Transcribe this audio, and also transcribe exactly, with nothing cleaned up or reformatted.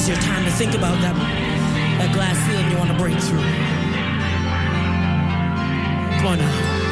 is your time to think about that, that glass ceiling you want to break through. Come on now.